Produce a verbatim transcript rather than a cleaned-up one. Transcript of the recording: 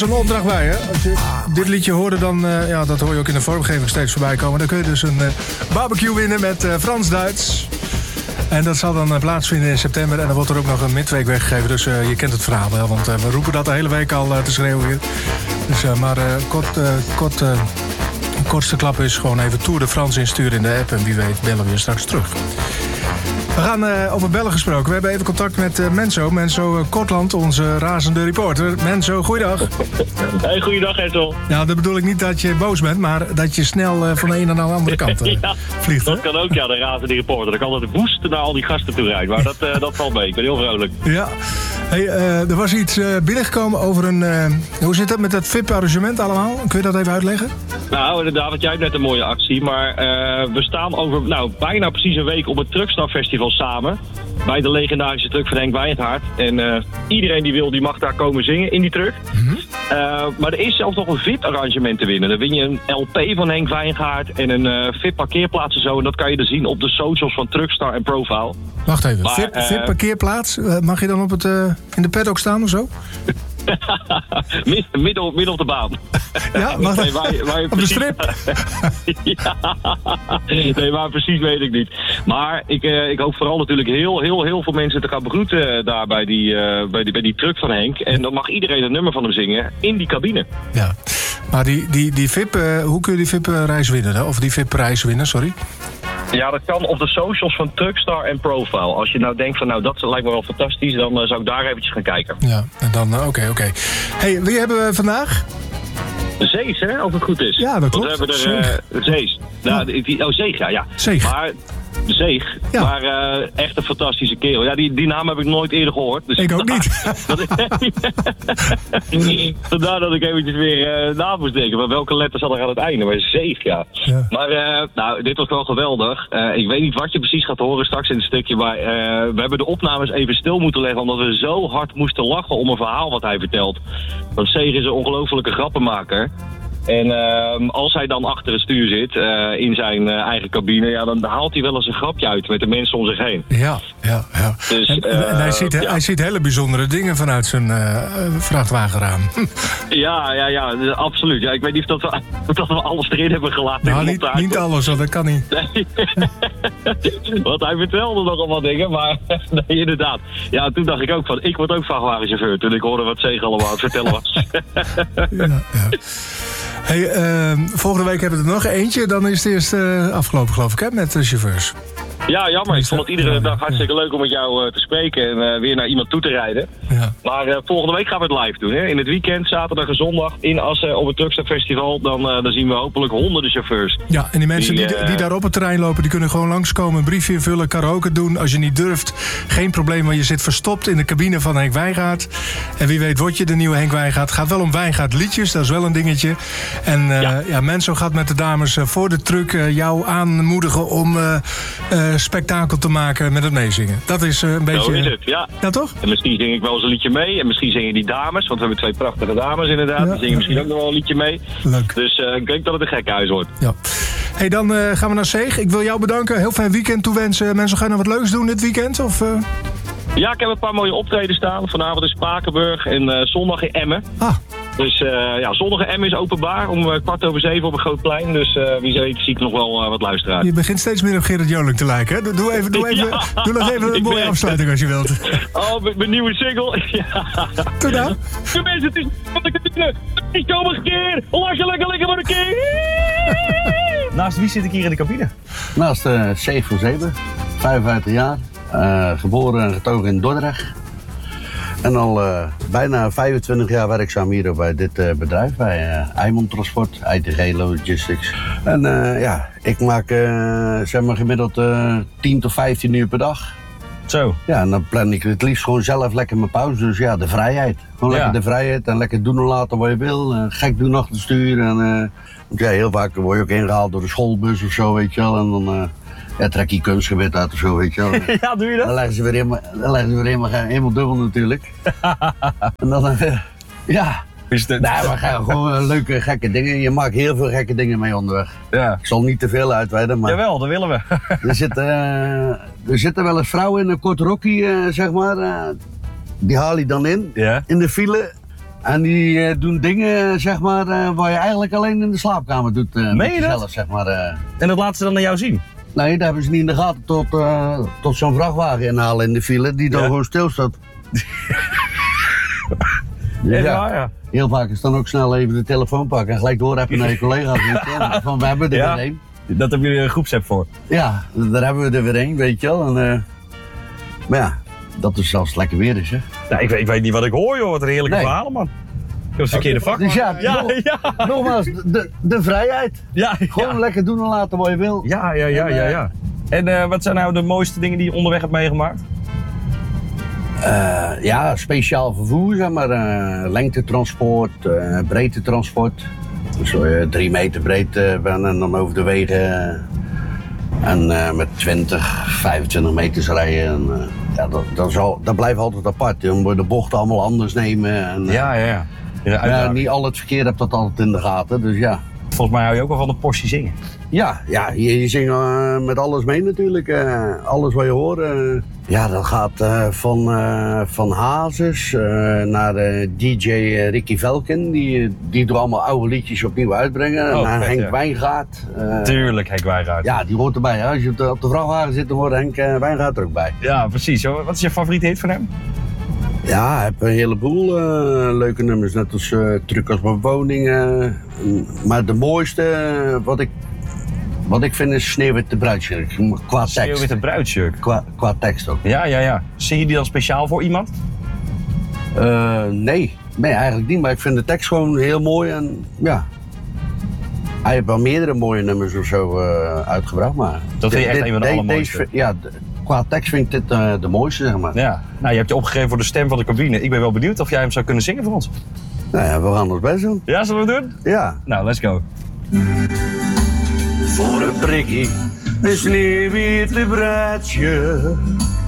Er is een opdracht bij, hè? Als je dit liedje hoorde, dan uh, ja, dat hoor je ook in de vormgeving steeds voorbij komen. Dan kun je dus een uh, barbecue winnen met uh, Frans-Duits. En dat zal dan uh, plaatsvinden in september. En dan wordt er ook nog een midweek weggegeven. Dus uh, je kent het verhaal wel, want uh, we roepen dat de hele week al uh, te schreeuwen hier. Dus, uh, maar uh, kort, uh, kort, uh, kortste klap is gewoon even Tour de France insturen in de app. En wie weet bellen we je straks terug. We gaan uh, over bellen gesproken. We hebben even contact met uh, Menzo. Menzo uh, Kortland, onze razende reporter. Menzo, goeiedag. Hey, goeiedag, Ethel. Nou, dat bedoel ik niet dat je boos bent, maar dat je snel uh, van de ene naar de andere kant uh, ja, vliegt. Dat hè? kan ook, ja, de razende reporter. Dan kan het woest naar al die gasten toe rijden. Maar dat, uh, dat valt mee. Ik ben heel vrolijk. Ja. Hey, uh, er was iets uh, binnengekomen over een... Uh, hoe zit dat met dat V I P-arrangement allemaal? Kun je dat even uitleggen? Nou, inderdaad, want jij hebt net een mooie actie. Maar uh, we staan over nou, bijna precies een week op het Truckstar Festival samen. Bij de legendarische truck van Henk Wijngaard. En uh, iedereen die wil, die mag daar komen zingen in die truck. Mm-hmm. Uh, maar er is zelfs nog een V I P-arrangement te winnen. Dan win je een L P van Henk Wijngaard en een uh, V I P-parkeerplaats en zo. En dat kan je dan zien op de socials van Truckstar en Profile. Wacht even, maar, V I P, uh, V I P-parkeerplaats? Uh, mag je dan op het, uh, in de paddock staan of zo? midden, midden op de baan. Ja, mag dat? Nee, waar, waar je op precies... de strip? Ja. Nee, maar precies weet ik niet. Maar ik, uh, ik hoop vooral natuurlijk heel, heel, heel veel mensen te gaan begroeten uh, daar bij die, uh, bij, die, bij die truck van Henk. En dan mag iedereen een nummer van hem zingen in die cabine. Ja, maar die, die, die V I P, uh, hoe kun je die V I P-reis winnen? Hè? Of die V I P-prijs winnen, sorry? Ja, dat kan op de socials van Truckstar en Profile. Als je nou denkt van, nou, dat lijkt me wel fantastisch, dan uh, zou ik daar eventjes gaan kijken. Ja, en dan, oké, uh, oké. Okay. Hey, wie hebben we vandaag? Zees, hè, als het goed is. Ja, dat klopt. Want we hebben er uh, Zees. Nou, ja. die, oh, Zeeg, ja, ja. Zeeg. Maar... Zeeg, ja. Maar uh, echt een fantastische kerel. Ja, die, die naam heb ik nooit eerder gehoord. Dus ik ook niet. Vandaar dat ik eventjes weer uh, na moest denken. Maar welke letters had er aan het einde? Maar Zeeg, ja. ja. Maar uh, nou, dit was wel geweldig. Uh, ik weet niet wat je precies gaat horen straks in het stukje. Maar uh, we hebben de opnames even stil moeten leggen. Omdat we zo hard moesten lachen om een verhaal wat hij vertelt. Want Zeeg is een ongelofelijke grappenmaker. En uh, als hij dan achter het stuur zit, uh, in zijn uh, eigen cabine, ja, dan haalt hij wel eens een grapje uit met de mensen om zich heen. Ja, ja, ja. Dus, en, uh, en hij, ziet, ja. hij ziet hele bijzondere dingen vanuit zijn uh, vrachtwagenraam. Ja, ja, ja, absoluut. Ja, ik weet niet of dat we, of dat we alles erin hebben gelaten. Nou, niet, niet alles, want dat kan niet. Nee. Want hij vertelde nogal wat dingen, maar nee, inderdaad. Ja, toen dacht ik ook van, ik word ook vrachtwagenchauffeur toen ik hoorde wat Zeeg allemaal aan het vertellen was. Ja, ja. Hey, uh, volgende week hebben we er nog eentje. Dan is het eerst uh, afgelopen, geloof ik, hè, met de chauffeurs. Ja, jammer. Ik vond het iedere dag hartstikke leuk om met jou uh, te spreken en uh, weer naar iemand toe te rijden. Ja. Maar uh, volgende week gaan we het live doen. Hè? In het weekend, zaterdag en zondag, in Assen op het Truckstar Festival. Dan, uh, dan zien we hopelijk honderden chauffeurs. Ja, en die mensen die, die, uh, die daar op het terrein lopen, die kunnen gewoon langskomen, een briefje invullen, karaoke doen. Als je niet durft, geen probleem, want je zit verstopt in de cabine van Henk Wijngaard. En wie weet word je de nieuwe Henk Wijngaard. Het gaat wel om Wijngaard liedjes, dat is wel een dingetje. En uh, ja. ja, Menzo gaat met de dames uh, voor de truck uh, jou aanmoedigen om uh, uh, spektakel te maken met het meezingen. Dat is uh, een beetje... Zo is het, ja. Ja, toch? En misschien zing ik wel eens een liedje mee. En misschien zingen die dames, want we hebben twee prachtige dames inderdaad. Ja, die zingen misschien ook nog wel een liedje mee. Leuk. Dus uh, ik denk dat het een gekhuis wordt. Ja. Hey, dan uh, gaan we naar Zeeg. Ik wil jou bedanken. Heel fijn weekend toewensen. Mensen, gaan nog wat leuks doen dit weekend? Of, uh... Ja, ik heb een paar mooie optreden staan. Vanavond in Spakenburg en uh, zondag in Emmen. Ah. Dus uh, ja, zondag in Emmen is openbaar om uh, kwart over zeven op een groot plein. Dus uh, wie weet zie ik nog wel uh, wat luisteraars. Je begint steeds meer op Gerrit Joling te lijken, hè? Doe, even, doe, even, ja, doe nog even een mooie ben... afsluiting als je wilt. Oh, mijn nieuwe single. Ja. Doe dan. De mensen, het is wat ik het binnen. Ik kom een keer. Lach je lekker, lekker voor een keer. Naast wie zit ik hier in de cabine? Naast uh, Zeeg van Zeven, vijfenvijftig jaar. Uh, geboren en getogen in Dordrecht. En al uh, bijna vijfentwintig jaar werkzaam hier bij dit uh, bedrijf, bij uh, Eimond Transport, I T G Logistics. En uh, ja, ik maak uh, zeg maar gemiddeld uh, tien tot vijftien uur per dag. Zo. Ja, en dan plan ik het liefst gewoon zelf lekker mijn pauze. Dus ja, de vrijheid. Gewoon ja. lekker de vrijheid en lekker doen en laten wat je wil. Uh, gek doen achter het stuur. En, uh, want ja, heel vaak word je ook ingehaald door de schoolbus of zo, weet je wel. En dan... Uh, Ja, trek je kunstgebit uit of zo, weet je wel. Ja, doe je dat? Dan leggen ze weer helemaal, dan leggen ze weer helemaal, helemaal dubbel natuurlijk. En dan, uh, ja. Is het... Nee, maar gewoon uh, leuke, gekke dingen. Je maakt heel veel gekke dingen mee onderweg. Ja. Ik zal niet te veel uitweiden, maar... Jawel, dat willen we. er, zitten, uh, er zitten wel eens vrouwen in een kort rokje, uh, zeg maar. Uh, die haal je dan in, ja. in de file. En die uh, doen dingen, zeg maar, uh, waar je eigenlijk alleen in de slaapkamer doet. Uh, Meen je dat? Zelf, zeg maar. Uh. En dat laten ze dan naar jou zien? Nee, dat hebben ze niet in de gaten tot, uh, tot zo'n vrachtwagen inhalen in de file, die dan ja. gewoon stilstaat. Dus ja, ja, ja. Heel vaak is dan ook snel even de telefoon pakken en gelijk doorheppen naar je collega's. Ja. Van, we hebben er ja. weer een. Dat hebben jullie een groepsapp voor? Ja, daar hebben we er weer een, weet je wel. En, uh, maar ja, dat is zelfs lekker weer is, hè. Nou, ik, weet, ik weet niet wat ik hoor, joh. Wat een heerlijke nee. verhalen, man. Ik heb het verkeerde vak. Dus ja, ja, nog, ja. nogmaals, de, de vrijheid. Ja, Gewoon ja. lekker doen en laten wat je wil. Ja, ja, ja, en, ja, ja. En uh, wat zijn nou de mooiste dingen die je onderweg hebt meegemaakt? Uh, ja, speciaal vervoer, zeg maar. Uh, lengtetransport, uh, breedtetransport. Dus je drie meter breed uh, ben en dan over de wegen. Uh, en uh, met twintig, vijfentwintig meters rijden. En, uh, ja, dat, dat, zal, dat blijft altijd apart. Je moet de bochten allemaal anders nemen. En, uh, ja, ja, ja. ja ja niet al het verkeer hebt dat altijd in de gaten, dus ja. Volgens mij hou je ook wel van een portie zingen. Ja, ja je, je zingt uh, met alles mee natuurlijk. Uh, alles wat je hoort. Uh, ja, dat gaat uh, van, uh, van Hazes uh, naar uh, D J Ricky Velken. Die, die doet allemaal oude liedjes opnieuw uitbrengen. Oh, naar vet, Henk ja. Wijngaard. Uh, Tuurlijk, Henk Wijngaard. Ja, die hoort erbij. Hè. Als je op de, op de vrachtwagen zit, dan hoort Henk uh, Wijngaard er ook bij. Ja, precies. Wat is je favoriete hit van hem? Ja, ik heb een heleboel uh, leuke nummers. Net als uh, Truc als bewoningen. Uh, maar de mooiste, uh, wat ik Wat ik vind is Sneeuwwitte Bruidsjurk, qua tekst. Sneeuwwitte Bruidsjurk? Qua, qua tekst ook. Ja, ja, ja. Zing je die dan speciaal voor iemand? Uh, nee, nee, eigenlijk niet. Maar ik vind de tekst gewoon heel mooi en ja. Hij heeft wel meerdere mooie nummers of zo uh, uitgebracht, maar... Dat vind je echt dit, een van de de, allermooiste? Deze, ja, de, qua tekst vind ik dit uh, de mooiste, zeg maar. Ja, nou je hebt je opgegeven voor de stem van de cabine. Ik ben wel benieuwd of jij hem zou kunnen zingen voor ons. Nou ja, we gaan ons best doen. Ja, zullen we het doen? Ja. Nou, let's go. Voor een prikkie, een sneeuwwitte bruidsje,